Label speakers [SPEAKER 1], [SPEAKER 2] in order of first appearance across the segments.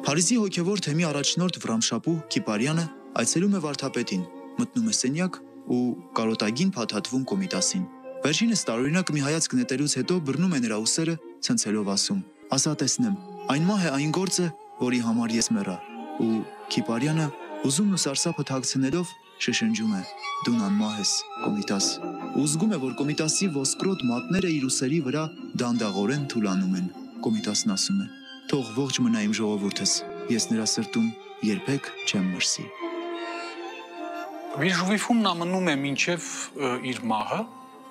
[SPEAKER 1] Փարիզի հոգևոր թեմի առաջնորդ Վրամշապուհ Քիպարյանը այցելում է վարդապետին, մտնում է սենյակ ու կարոտագին փաթաթվում Կոմիտասին։ Վերջինս տարօրինակ մի հայացք նետելուց հետո բռնում է նրա ուսերը, ցնցելով ասում. «Ասա տեսնեմ, այն մահ է այն գործը, որի համար ես մեռա»։ Ու Քիպարյանը հուզումն ու սարսափը թաքցնելով շշնջում է. «Դու անմահ ես, Կոմիտաս»։ Ու զգում է, որ Կոմիտասի ոսկրոտ մատները իր ուսերի վրա դանդաղորեն թուլանում են։ Կոմիտասն ասում է. «Թող ողջ մնա իմ ժողովուրդս, ես նրա սրտում երբեք չեմ մրսի»։
[SPEAKER 2] Վիժուվիֆում նա մնում է մինչև իր մահը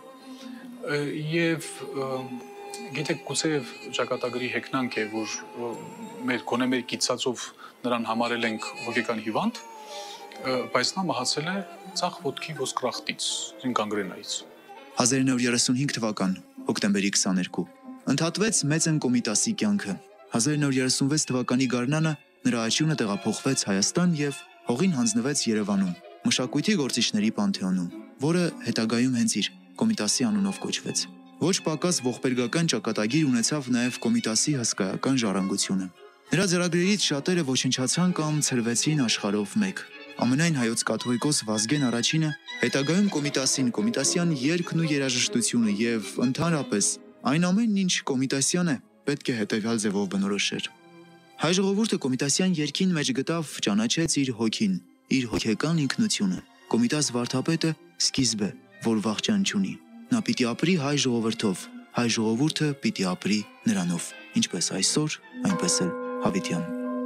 [SPEAKER 2] և գիտեք գուցեև ճակատագրի հեգնանք է, որ գոնե մեր կիցածով նրան համարել ենք հոգեկան հիվանդ, բայց նա մահացել է ցախ ոտքի ոսկրախտից, գանգրենայից։
[SPEAKER 1] 1935 թվական, հոկտեմբերի 22, ընդհատվեց Մեծն Կոմիտասի կյանքը։ 1936 թվականի գարնանը նրա աճյունը տեղափոխվեց Հայաստան և հողին հանձնվեց Երևանում, մշակույթի գործիչների պանթեոնում, որը հետագայում հենց իր Կոմիտասի անունով կոչվեց։ Ոչ պակաս ողբերգական ճակատագիր ունեցավ նաև Կոմիտասի հսկայական ժառանգությունը։ Նրա ձեռագրերից շատերը ոչնչացան կամ ցրվեցին աշխարհով մեկ։ Ամենայն հայոց կաթողիկոս Վազգեն առաջինը հետագայում Կոմիտասին, Կոմիտասյան երգն ու երաժշտությունը և ընդհանրապես այն ամենն, ինչ կոմիտասյան է, պետք է հետևյալ ձևով բնորոշեր։ Հայ ժողովուրդը Կոմիտասյան երգին մեջ գտավ, ճանաչեց իր հոգին, իր հոգեկան ինքնությունը։ Կոմիտաս վարդապետը սկիզբ է, որ վախճան չունի։ Նա պիտի ապրի հայ ժողովրդով, հայ ժողովուրդը պիտի ապրի նրանով, ինչպես այսօր, այնպես էլ հավիտյան։